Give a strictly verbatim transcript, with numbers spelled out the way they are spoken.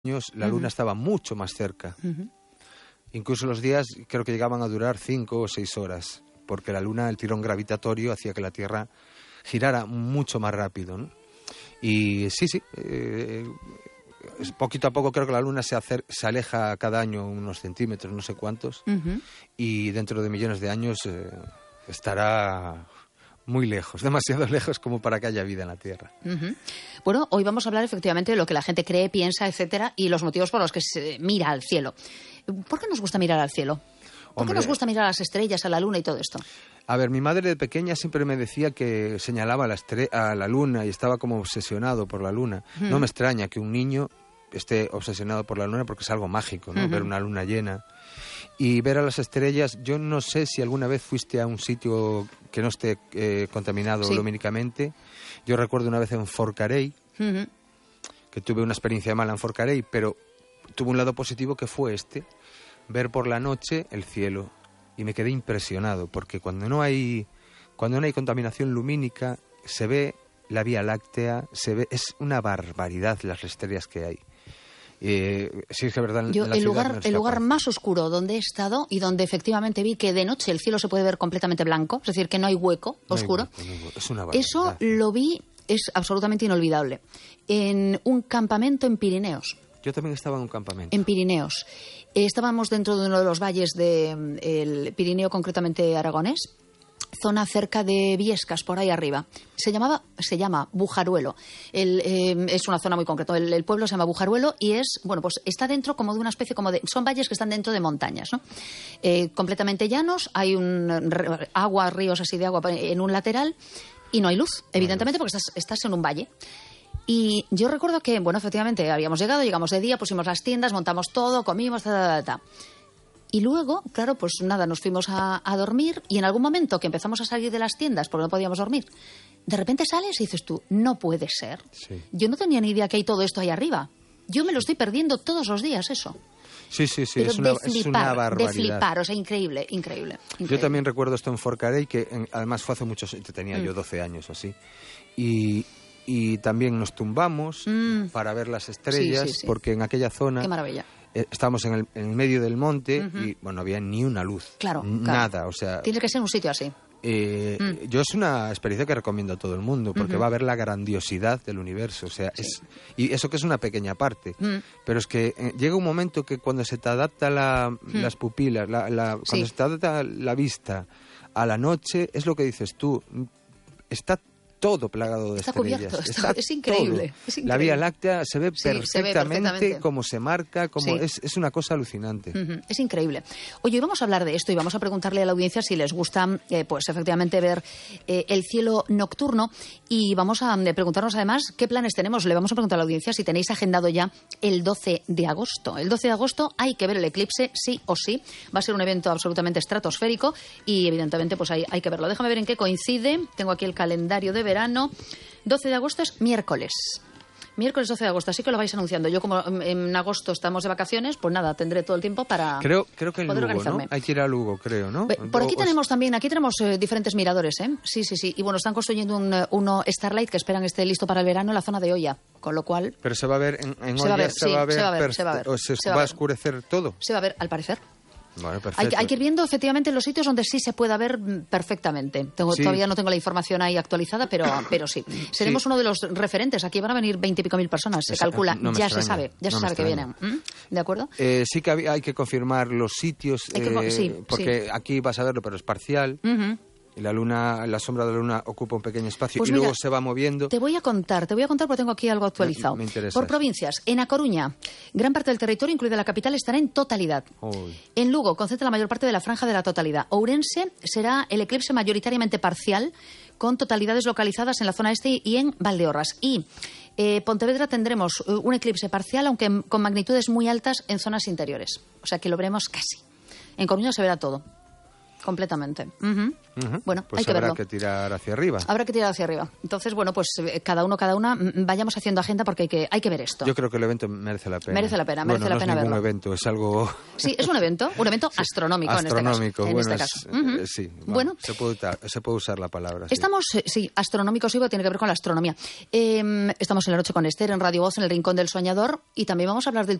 años la Uh-huh. luna estaba mucho más cerca. Uh-huh. Incluso los días creo que llegaban a durar cinco o seis horas, porque la luna, el tirón gravitatorio, hacía que la Tierra girara mucho más rápido, ¿no? Y sí, sí, eh, poquito a poco creo que la luna se, acer- se aleja cada año unos centímetros, no sé cuántos, Uh-huh. y dentro de millones de años eh, estará muy lejos, demasiado lejos como para que haya vida en la Tierra. Uh-huh. Bueno, hoy vamos a hablar efectivamente de lo que la gente cree, piensa, etcétera, y los motivos por los que se mira al cielo. ¿Por qué nos gusta mirar al cielo? ¿Por Hombre, qué nos gusta mirar a las estrellas, a la luna y todo esto? A ver, mi madre de pequeña siempre me decía que señalaba a la, estre- a la luna y estaba como obsesionado por la luna. Uh-huh. No me extraña que un niño esté obsesionado por la luna porque es algo mágico, ¿no? Uh-huh. Ver una luna llena. Y ver a las estrellas, yo no sé si alguna vez fuiste a un sitio que no esté eh, contaminado Sí. lumínicamente. Yo recuerdo una vez en Forcarey, Uh-huh. que tuve una experiencia mala en Forcarey, pero tuvo un lado positivo que fue este, ver por la noche el cielo. Y me quedé impresionado, porque cuando no hay, cuando no hay contaminación lumínica, se ve la Vía Láctea, se ve, es una barbaridad las estrellas que hay. Eh, sí, es que verdad, Yo, la el ciudad lugar, no es el lugar capaz. más oscuro donde he estado y donde efectivamente vi que de noche el cielo se puede ver completamente blanco, es decir, que no hay hueco No hay oscuro, hueco, no hay hueco. Es una barbaridad. eso lo vi, es absolutamente inolvidable, en un campamento en Pirineos. Yo también estaba en un campamento. En Pirineos. Eh, Estábamos dentro de uno de los valles del Pirineo, concretamente aragonés, zona cerca de Viescas, por ahí arriba. Se llamaba, se llama Bujaruelo. El, eh, es una zona muy concreta. El, el pueblo se llama Bujaruelo y es, bueno, pues está dentro como de una especie como de, son valles que están dentro de montañas, ¿no? Eh, completamente llanos, hay un re- agua, ríos así de agua en un lateral y no hay luz, evidentemente, porque estás, estás en un valle. Y yo recuerdo que, bueno, efectivamente, habíamos llegado, llegamos de día, pusimos las tiendas, montamos todo, comimos, ta, ta, ta, ta. Y luego, claro, pues nada, nos fuimos a, a dormir y en algún momento que empezamos a salir de las tiendas porque no podíamos dormir, de repente sales y dices tú, no puede ser. Sí. Yo no tenía ni idea que hay todo esto ahí arriba. Yo me lo estoy perdiendo todos los días, eso. Sí, sí, sí, Pero es una, de es una flipar, barbaridad. de flipar, o sea, increíble, increíble. Yo increíble. también recuerdo esto en Forcarey, que en- además fue hace muchos años, tenía Mm. yo doce años o así, y, y también nos tumbamos Mm. para ver las estrellas, Sí, sí, sí. porque en aquella zona Qué maravilla. eh, estábamos en el, en el medio del monte Ujú. y bueno, no había ni una luz, Claro, n- claro. nada, o sea, Tiene que ser un sitio así. eh, Mm. yo es una experiencia que recomiendo a todo el mundo, porque Ujú. va a ver la grandiosidad del universo, o sea, Sí. es, y eso que es una pequeña parte, Mm. pero es que eh, llega un momento que cuando se te adapta la- las pupilas, la, la- cuando Sí. se te adapta la vista a la noche, es lo que dices tú, está todo plagado de Está estrellas. cubierto, está- es increíble, todo. es La increíble. Vía Láctea se ve Sí, se ve perfectamente, perfectamente. como se marca, como Sí. es, es una cosa alucinante. Ujú, es increíble. Oye, hoy vamos a hablar de esto y vamos a preguntarle a la audiencia si les gusta, eh, pues efectivamente, ver eh, el cielo nocturno y vamos a eh, preguntarnos además qué planes tenemos. Le vamos a preguntar a la audiencia si tenéis agendado ya el doce de agosto. El doce de agosto hay que ver el eclipse sí o sí. Va a ser un evento absolutamente estratosférico y evidentemente pues hay, hay que verlo. Déjame ver en qué coincide. Tengo aquí el calendario de verano. doce de agosto es miércoles. Miércoles doce de agosto, así que lo vais anunciando. Yo como en, en agosto estamos de vacaciones, pues nada, tendré todo el tiempo para Creo, creo que en poder Lugo, ¿no? organizarme. Hay que ir a Lugo, creo, ¿no? Ve, Por aquí O- o- tenemos también, aquí tenemos eh, diferentes miradores, ¿eh? Sí, sí, sí. Y bueno, están construyendo un, eh, uno Starlight que esperan esté listo para el verano en la zona de Oya, con lo cual Pero se va a ver en, en Se va a Oya, ver, se sí, va a ver, se va a ver, per- se va a ver, o se, se va a va a ver. oscurecer todo. se va a ver, al parecer. Vale, Hay, perfecto. que- hay que ir viendo efectivamente los sitios donde sí se pueda ver mm, perfectamente. Tengo, Sí. Todavía no tengo la información ahí actualizada, pero, pero sí. Seremos uno de los referentes. Aquí van a venir veintipico mil personas, se Esa- calcula. no me ya se extraña, sabe, ya no se me sabe que extraña. vienen. ¿Mm? ¿De acuerdo? Eh, sí que había- hay que confirmar los sitios, Hay que co- eh, sí, porque aquí vas a verlo, pero es parcial. Ujú. Y la luna, la sombra de la luna ocupa un pequeño espacio Pues y mira, luego se va moviendo. Te voy a contar, te voy a contar porque tengo aquí algo actualizado. Me- me interesa Por eso. provincias, en A Coruña, gran parte del territorio, incluida la capital, estará en totalidad. Uy. En Lugo concentra la mayor parte de la franja de la totalidad. Ourense será el eclipse mayoritariamente parcial, con totalidades localizadas en la zona este y en Valdeorras. Y eh, Pontevedra tendremos eh, un eclipse parcial, aunque m- con magnitudes muy altas en zonas interiores. O sea que lo veremos casi. En Coruña se verá todo. completamente. Uh-huh. Uh-huh. Bueno, pues hay que habrá verlo. que tirar hacia arriba. Habrá que tirar hacia arriba. Entonces, bueno, pues eh, cada uno, cada una, mm, vayamos haciendo agenda porque hay que, hay que ver esto. Yo creo que el evento merece la pena. Merece la pena, merece bueno, la pena no es ningún verlo. evento, es algo... Sí, es un evento, un evento Sí, astronómico, astronómico, en bueno, este caso. En este caso. es- Uh-huh. eh, sí, vamos, Bueno, se puede, usar, se puede usar la palabra. sí. estamos, eh, sí, astronómicos, sí, tiene que ver con la astronomía. Eh, estamos en la noche con Esther, en Radio Voz, en el Rincón del Soñador, y también vamos a hablar del